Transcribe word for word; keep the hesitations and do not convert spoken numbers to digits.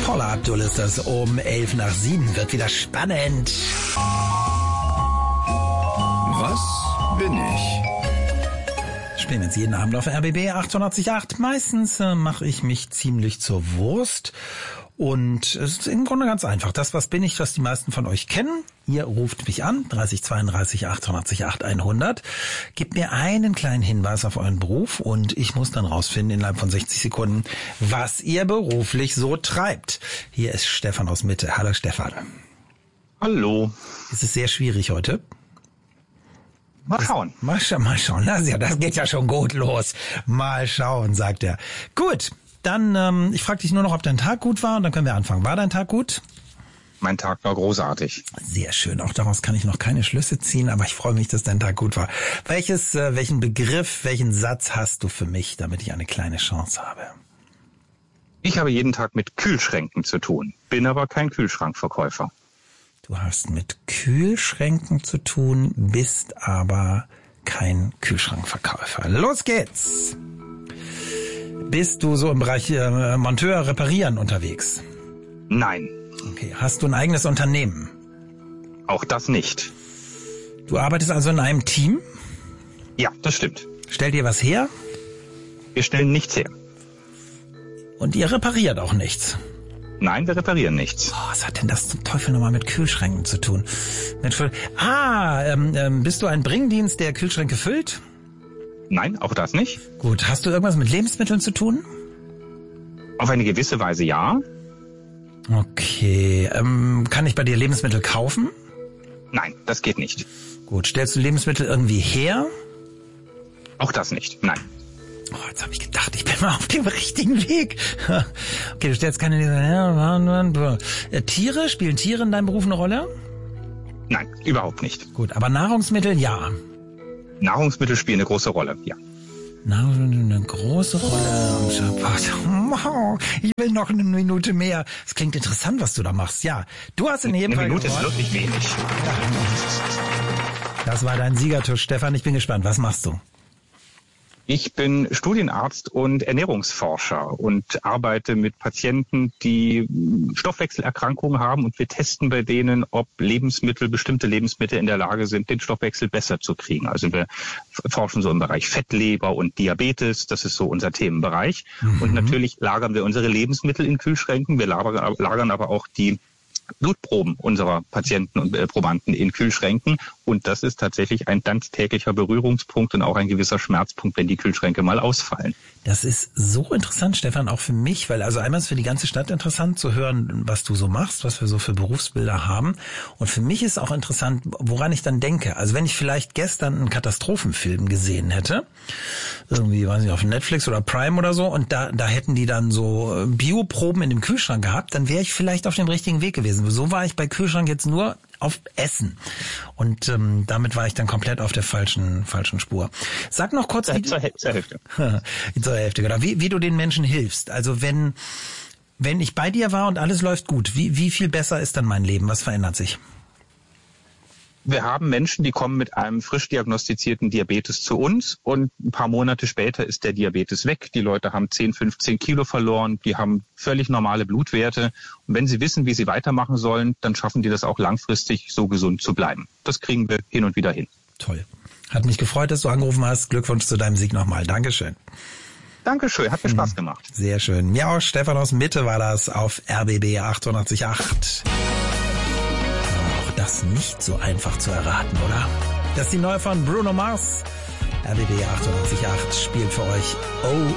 Paula Abdul ist das um elf nach sieben. Wird wieder spannend. Was bin ich? Spielen wir jetzt jeden Abend auf R B B achtundachtzig Komma acht. Meistens äh, mache ich mich ziemlich zur Wurst. Und es ist im Grunde ganz einfach. Das, was bin ich, was die meisten von euch kennen. Ihr ruft mich an, dreißig zweiunddreißig achtundachtzig acht hundert. Gebt mir einen kleinen Hinweis auf euren Beruf und ich muss dann rausfinden innerhalb von sechzig Sekunden, was ihr beruflich so treibt. Hier ist Stefan aus Mitte. Hallo Stefan. Hallo. Ist es sehr schwierig heute? Mal schauen. Das, mal, scha- mal schauen. Das, ja, das geht ja schon gut los. Mal schauen, sagt er. Gut. Dann, ähm, ich frage dich nur noch, ob dein Tag gut war und dann können wir anfangen. War dein Tag gut? Mein Tag war großartig. Sehr schön. Auch daraus kann ich noch keine Schlüsse ziehen, aber ich freue mich, dass dein Tag gut war. Welches, äh, welchen Begriff, welchen Satz hast du für mich, damit ich eine kleine Chance habe? Ich habe jeden Tag mit Kühlschränken zu tun, bin aber kein Kühlschrankverkäufer. Du hast mit Kühlschränken zu tun, bist aber kein Kühlschrankverkäufer. Los geht's! Bist du so im Bereich äh, Monteur, Reparieren unterwegs? Nein. Okay. Hast du ein eigenes Unternehmen? Auch das nicht. Du arbeitest also in einem Team? Ja, das stimmt. Stellt ihr was her? Wir stellen nichts her. Und ihr repariert auch nichts? Nein, wir reparieren nichts. Oh, was hat denn das zum Teufel nochmal mit Kühlschränken zu tun? Mit Füll- ah, ähm, ähm, bist du ein Bringdienst, der Kühlschränke füllt? Nein, auch das nicht. Gut, hast du irgendwas mit Lebensmitteln zu tun? Auf eine gewisse Weise ja. Okay, ähm, kann ich bei dir Lebensmittel kaufen? Nein, das geht nicht. Gut, stellst du Lebensmittel irgendwie her? Auch das nicht. Nein. Oh, jetzt habe ich gedacht, ich bin mal auf dem richtigen Weg. Okay, du stellst keine Lebensmittel her. Äh, Tiere, spielen Tiere in deinem Beruf eine Rolle? Nein, überhaupt nicht. Gut, aber Nahrungsmittel, ja. Nahrungsmittel spielen eine große Rolle, ja. Nahrungsmittel eine große Rolle. Wow, ich will noch eine Minute mehr. Es klingt interessant, was du da machst. Ja, du hast in jedem Eine Fall Minute ist gewonnen. wirklich wenig. Das war dein Siegertisch, Stefan. Ich bin gespannt. Was machst du? Ich bin Studienarzt und Ernährungsforscher und arbeite mit Patienten, die Stoffwechselerkrankungen haben, und wir testen bei denen, ob Lebensmittel, bestimmte Lebensmittel in der Lage sind, den Stoffwechsel besser zu kriegen. Also wir forschen so im Bereich Fettleber und Diabetes, das ist so unser Themenbereich. Mhm. Und natürlich lagern wir unsere Lebensmittel in Kühlschränken, wir lagern, lagern aber auch die Blutproben unserer Patienten und äh, Probanden in Kühlschränken. Und das ist tatsächlich ein ganz täglicher Berührungspunkt und auch ein gewisser Schmerzpunkt, wenn die Kühlschränke mal ausfallen. Das ist so interessant, Stefan, auch für mich, weil also einmal ist für die ganze Stadt interessant zu hören, was du so machst, was wir so für Berufsbilder haben. Und für mich ist auch interessant, woran ich dann denke. Also wenn ich vielleicht gestern einen Katastrophenfilm gesehen hätte, irgendwie, weiß nicht, auf Netflix oder Prime oder so, und da, da hätten die dann so Bioproben in dem Kühlschrank gehabt, dann wäre ich vielleicht auf dem richtigen Weg gewesen. So war ich bei Kühlschrank jetzt nur auf Essen. Und ähm, damit war ich dann komplett auf der falschen falschen Spur. Sag noch kurz, wie, zur, zur Hälfte. zur Hälfte, genau. Wie, wie du den Menschen hilfst. Also wenn wenn ich bei dir war und alles läuft gut, wie wie viel besser ist dann mein Leben? Was verändert sich? Wir haben Menschen, die kommen mit einem frisch diagnostizierten Diabetes zu uns, und ein paar Monate später ist der Diabetes weg. Die Leute haben zehn, fünfzehn Kilo verloren, die haben völlig normale Blutwerte. Und wenn sie wissen, wie sie weitermachen sollen, dann schaffen die das auch langfristig, so gesund zu bleiben. Das kriegen wir hin und wieder hin. Toll. Hat mich gefreut, dass du angerufen hast. Glückwunsch zu deinem Sieg nochmal. Dankeschön. Dankeschön, hat mir Spaß gemacht. Sehr schön. Ja, auch Stefan aus Mitte war das auf R B B achtundachtzig Komma acht. Das nicht so einfach zu erraten, oder? Das ist die neue von Bruno Mars. R B B achtundachtzig Komma acht spielt für euch Oh